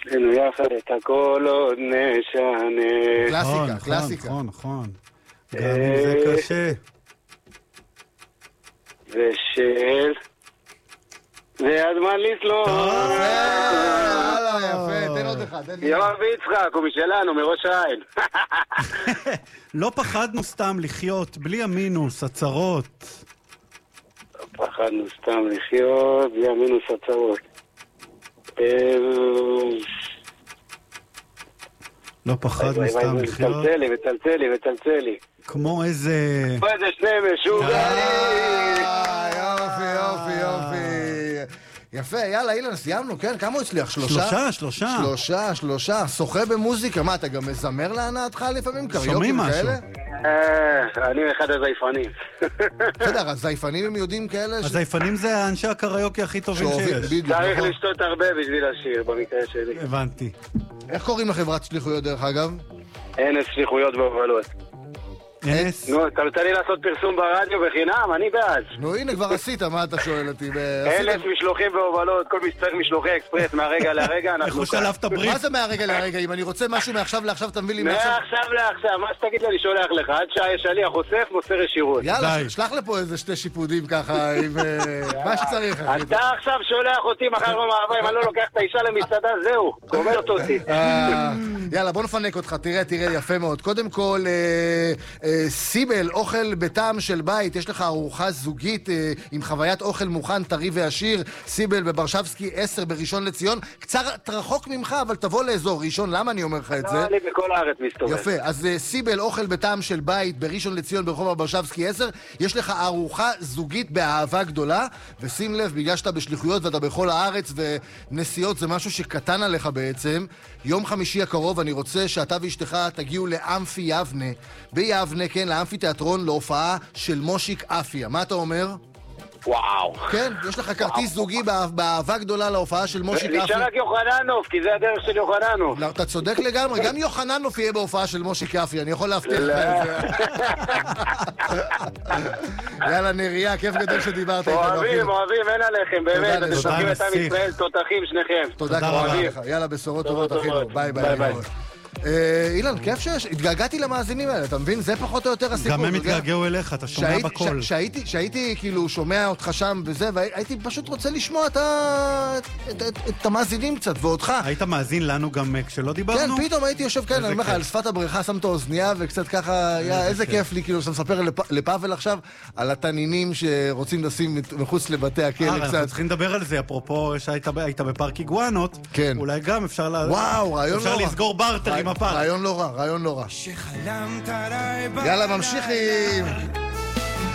עשינו יחד את הכל עוד נשנה. קלאסיקה, קלאסיקה. נכון. גם אם זה קשה. ושל... זה הזמן לסלוח. יפה, תן עוד אחד. יואב יצחק, הוא משלנו, מראש העין. לא פחדנו סתם לחיות, בלי המינוס, הצרות. לא פחדנו סתם לחיות, בלי המינוס, הצרות. לא פחדנו סתם לחיות. וצלצלי. כמו איזה... כמו איזה שני משוגעים. יופי. יפה, יאללה, אילן, סיימנו, כן? כמה הוא הצליח? שלושה. שוחה במוזיקה. מה, אתה גם מזמר להנאתך לפעמים? שומעים משהו. אני אחד הזייפנים. בסדר, הזייפנים הם יודעים כאלה? הזייפנים זה אנשי הקריוקי הכי טובים שיש. צריך לשתות הרבה בשביל השיר, במקרה שלי. הבנתי. איך קוראים לחברת שליחויות דרך אגב? אין שליחויות בהובלות. נו, אתה רוצה לי לעשות פרסום ברדיו בחינם? אני בעד. נו, הנה, כבר עשית, מה אתה שואל אותי? 1,000 משלוחים בהובלות, כל מי שצריך משלוחי אקספרס מהרגע להרגע, איך הוא שלף את הברית? מה זה מהרגע להרגע? אם אני רוצה משהו מעכשיו לעכשיו, תביא לי מעכשיו... מעכשיו לעכשיו, מה שתגיד לי, אני שולח לך. עד שעה יש שליח אוסף, מוסר ישירות. יאללה, שלח לפה איזה 2 שיפודים ככה, עם מה שצריך. אתה עכשיו שולח אותי מחר במעבר, אם אני לא לוקח את האישה למסעדה, זהו, גומרת אותי. יאללה, בוא נפנק אותך, תראה, יפה מאוד. קודם כל, סיבל, אוכל בטעם של בית, יש לך ארוחה זוגית עם חוויית אוכל מוכן, טרי ועשיר. סיבל בברשבסקי 10 בראשון לציון, קצת רחוק ממך, אבל תבוא לאזור ראשון. למה אני אומר לך את זה? אני בכל הארץ מסתובב. יפה, אז סיבל, אוכל בטעם של בית בראשון לציון ברחוב הברשבסקי 10, יש לך ארוחה זוגית באהבה גדולה, ושים לב, בגלל שאתה בשליחויות ואתה בכל הארץ ונסיעות זה משהו שקטן עליך בעצם. יום חמישי הקרוב אני רוצה שאתה ואשתך תגיעו לאמפי יבנה, ביבנה, כן, לאמפי תיאטרון, להופעה של מושיק אפיה. מה אתה אומר? וואו. כן, יש לך כרטיס זוגי באהבה גדולה להופעה של מושיק אפיה. נשאר רק יוחננוף, כי זה הדרך של יוחננוף. אתה צודק לגמרי, גם יוחננוף יהיה בהופעה של מושיק אפיה, אני יכול להבטיח לך את זה. יאללה נריה, כיף גדול שדיברת איתנו. אוהבים, אין עליכם, באמת, אתם שומעים את עם ישראל, תותחים שניכם. תודה רבה לך, יאללה בשורות טובות אחינו, ביי. אילן, כיף התגעגעתי למאזינים האלה, אתה מבין? זה פחות או יותר הסיפור. גם הם התגעגעו אליך, אתה שומע בכל. שהייתי כאילו שומע אותך שם וזה, והייתי פשוט רוצה לשמוע את המאזינים קצת, ואותך. היית מאזין לנו גם כשלא דיברנו? כן, פתאום הייתי יושב כאן, אני אומר לך, על שפת הבריכה שם את האוזנייה, וקצת ככה, איזה כיף לי, כאילו, שאתה מספר לפאבל עכשיו, על התנינים שרוצים לשים מחוץ לבתי הכלא קצת. אנחנו צריכים לדבר על זה, אפרופו שהיית בפארק איגואנות, אולי גם אפשר לסגור בארטר עם הפארק. רעיון לא רע. יאללה, ממשיכים.